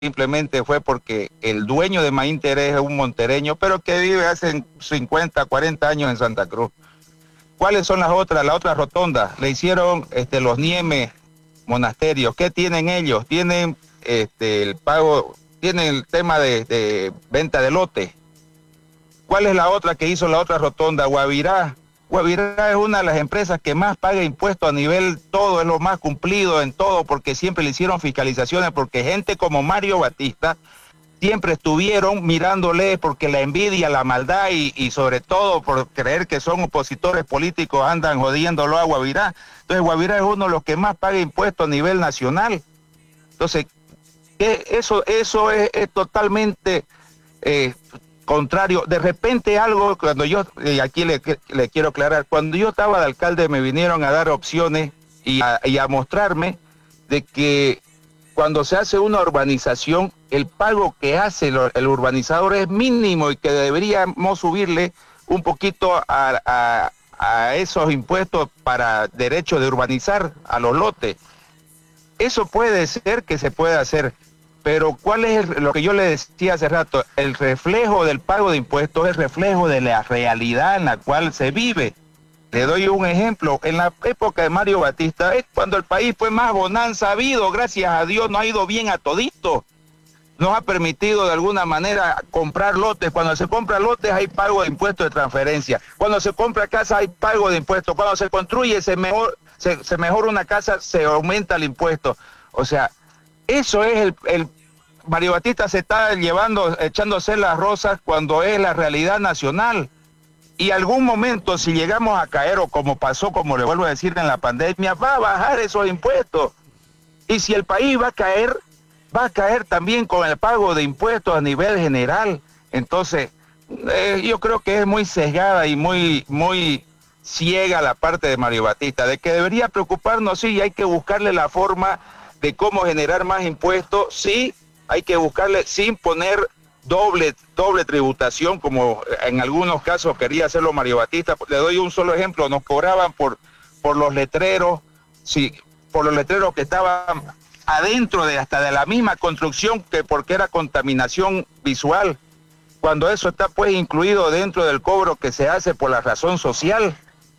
simplemente fue porque el dueño de Mainter es un montereño, pero que vive hace 50, 40 años en Santa Cruz. ¿Cuáles son las otras? La otra rotonda, le hicieron los Niemes monasterios. ¿Qué tienen ellos? Tienen el pago, tienen el tema de venta de lote. ¿Cuál es la otra que hizo la otra rotonda? Guavirá. Guavirá es una de las empresas que más paga impuestos a nivel todo, es lo más cumplido en todo, porque siempre le hicieron fiscalizaciones, porque gente como Mario Batista siempre estuvieron mirándole porque la envidia, la maldad y sobre todo por creer que son opositores políticos andan jodiéndolo a Guavirá. Entonces Guavirá es uno de los que más paga impuestos a nivel nacional. Entonces, eso es totalmente contrario. De repente algo, cuando yo, aquí le quiero aclarar, cuando yo estaba de alcalde me vinieron a dar opciones y a mostrarme de que cuando se hace una urbanización, el pago que hace el urbanizador es mínimo y que deberíamos subirle un poquito a esos impuestos para derecho de urbanizar a los lotes. Eso puede ser que se pueda hacer, pero ¿cuál es lo que yo le decía hace rato? El reflejo del pago de impuestos es reflejo de la realidad en la cual se vive. Le doy un ejemplo. En la época de Mario Batista es cuando el país fue más bonanza ha habido. Gracias a Dios nos ha ido bien a todito. Nos ha permitido de alguna manera comprar lotes. Cuando se compra lotes hay pago de impuestos de transferencia. Cuando se compra casa hay pago de impuestos. Cuando se construye se mejora una casa, se aumenta el impuesto. O sea, eso es el Mario Batista se está echándose las rosas cuando es la realidad nacional. Y algún momento, si llegamos a caer, o como pasó, como le vuelvo a decir, en la pandemia, va a bajar esos impuestos. Y si el país va a caer también con el pago de impuestos a nivel general. Entonces, yo creo que es muy sesgada y muy ciega la parte de Mario Batista, de que debería preocuparnos, sí, hay que buscarle la forma de cómo generar más impuestos, sí, hay que buscarle sin poner doble tributación, como en algunos casos quería hacerlo Mario Batista. Le doy un solo ejemplo, nos cobraban por los letreros, sí, por los letreros que estaban adentro hasta de la misma construcción, que porque era contaminación visual, cuando eso está pues incluido dentro del cobro que se hace por la razón social,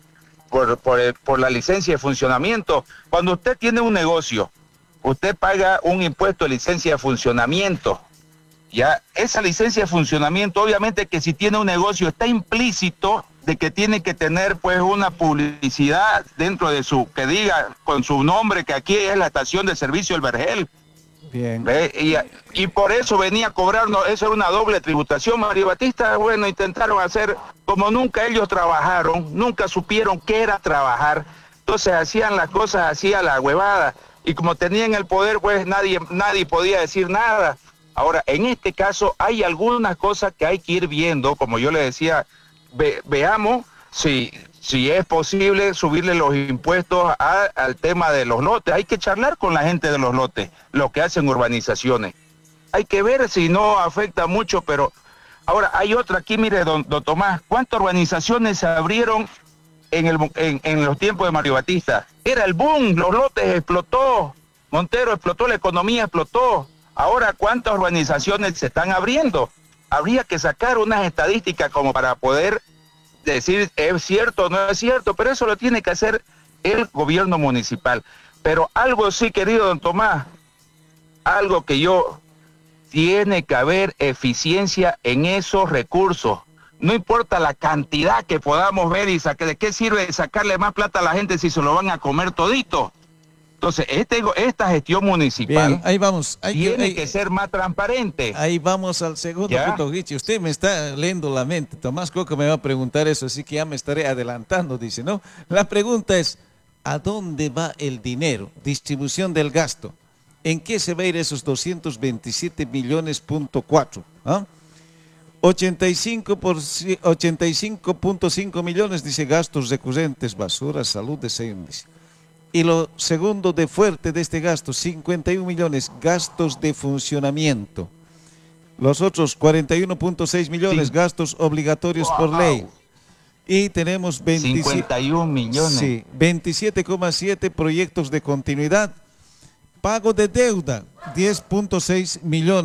por la licencia de funcionamiento. Cuando usted tiene un negocio, usted paga un impuesto de licencia de funcionamiento. Ya, esa licencia de funcionamiento, obviamente que si tiene un negocio, está implícito de que tiene que tener pues una publicidad dentro de que diga con su nombre que aquí es la estación de servicio El Vergel. Bien. Y por eso venía a cobrarnos, eso era una doble tributación. Mario Batista, bueno, intentaron hacer como nunca ellos trabajaron, nunca supieron qué era trabajar, entonces hacían las cosas así a la huevada, y como tenían el poder, pues nadie podía decir nada. Ahora, en este caso hay algunas cosas que hay que ir viendo, como yo le decía, veamos si es posible subirle los impuestos al tema de los lotes. Hay que charlar con la gente de los lotes, los que hacen urbanizaciones. Hay que ver si no afecta mucho, pero ahora hay otra aquí, mire, don Tomás, ¿cuántas urbanizaciones se abrieron en los tiempos de Mario Batista? Era el boom, los lotes explotó, Montero explotó, la economía explotó. Ahora, ¿cuántas urbanizaciones se están abriendo? Habría que sacar unas estadísticas como para poder decir es cierto o no es cierto, pero eso lo tiene que hacer el gobierno municipal. Pero algo sí, querido don Tomás, algo que tiene que haber eficiencia en esos recursos. No importa la cantidad que podamos ver y ¿de qué sirve sacarle más plata a la gente si se lo van a comer todito? Entonces, esta gestión municipal Bien, ahí vamos. tiene que ser más transparente. Ahí vamos al segundo punto, Richie. Usted me está leyendo la mente. Tomás Coca me va a preguntar eso, así que ya me estaré adelantando, dice, ¿no? La pregunta es, ¿a dónde va el dinero? Distribución del gasto. ¿En qué se va a ir esos 227 millones.4? ¿Ah? 85.5 millones, dice, gastos recurrentes, basura, salud, desayuno, dice. Y lo segundo de fuerte de este gasto, 51 millones, gastos de funcionamiento. Los otros 41.6 millones, sí, gastos obligatorios por ley. Y tenemos 51 millones. Sí, 27,7 proyectos de continuidad Pago de deuda, 10.6 millones.